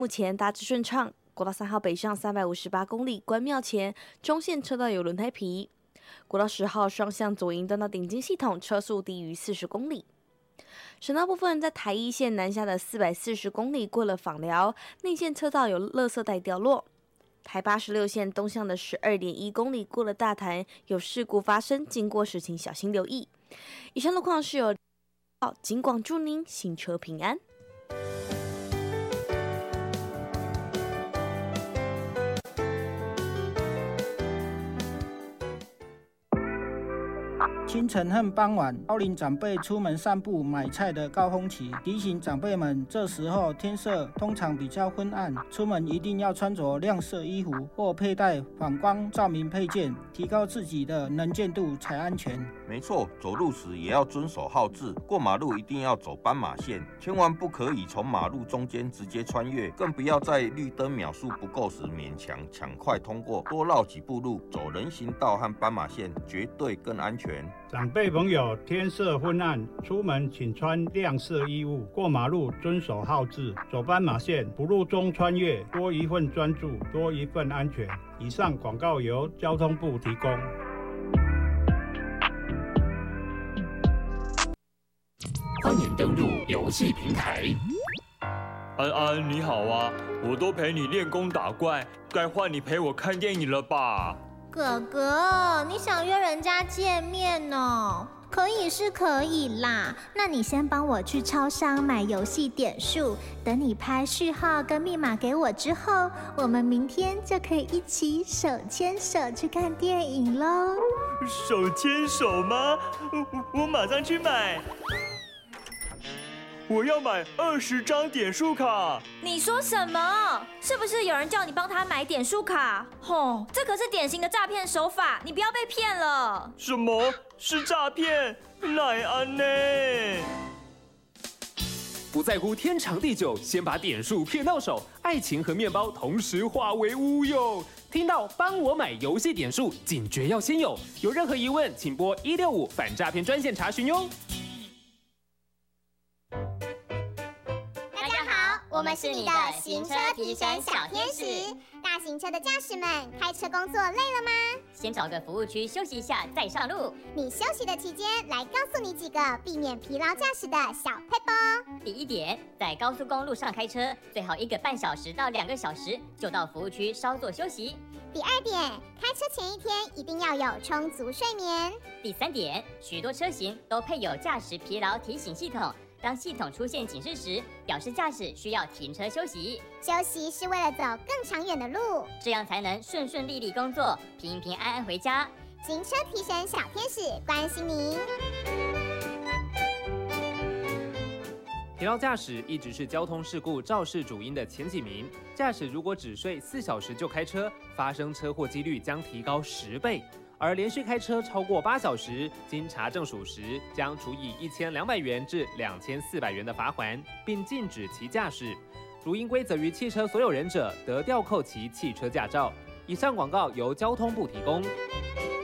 目前大致顺畅。国道3号北上358公里，关庙前中线车道有轮胎皮。国道10号双向左营段到顶金系统车速低于40公里。省道部分，在台一线南下的440公里过了枋寮，内线车道有垃圾袋掉落。台86线东向的12.1公里过了大潭，有事故发生，经过时请小心留意。以上路况是由警广祝您行车平安。 清晨和傍晚，高龄长辈出门散步、买菜的高峰期，提醒长辈们，这时候天色通常比较昏暗，出门一定要穿着亮色衣服或佩戴反光照明配件，提高自己的能见度才安全。 没错，走路时也要遵守号志，过马路一定要走斑马线，千万不可以从马路中间直接穿越，更不要在绿灯秒数不够时勉强抢快通过，多绕几步路，走人行道和斑马线，绝对更安全。 长辈朋友，天色昏暗，出门请穿亮色衣物，过马路遵守号志，走斑马线，不路中穿越，多一份专注，多一份安全。以上广告由交通部提供。 欢迎登入游戏平台。 安安你好啊，我都陪你练功打怪，该换你陪我看电影了吧？ 哥哥，你想约人家见面哦？可以是可以啦，那你先帮我去超商买游戏点数，等你拍序号跟密码给我之后，我们明天就可以一起手牵手去看电影咯。 手牵手吗？我马上去买。我要买20张点数卡。 你说什么？是不是有人叫你帮他买点数卡？吼，这可是典型的诈骗手法，你不要被骗了。 什么是诈骗？奈安呢？ 不在乎天长地久，先把点数骗到手，爱情和面包同时化为乌有。听到帮我买游戏点数，警觉要先有。有任何疑问，请拨165反诈骗专线查询哟。 我们是你的行车提升小天使。大型车的驾驶们，开车工作累了吗？ 先找个服务区休息一下，再上路。 你休息的期间，来告诉你几个避免疲劳驾驶的小撇步。 第一点，在高速公路上开车，最好1个半小时到2个小时就到服务区稍作休息。 第二点，开车前一天一定要有充足睡眠。 第三点，许多车型都配有驾驶疲劳提醒系统。当系统出现警示时，表示驾驶需要停车休息。 休息是为了走更长远的路， 这样才能顺顺利利工作，平平安安回家。 行车提升小天使关心您。 疲劳驾驶一直是交通事故肇事主因的前几名。驾驶如果只睡4小时就开车，发生车祸几率将提高10倍。而连续开车超过8小时，经查证属实，将处以1200元至2400元的罚锾，并禁止其驾驶。如应归责于汽车所有人者，得吊扣其汽车驾照。以上广告由交通部提供。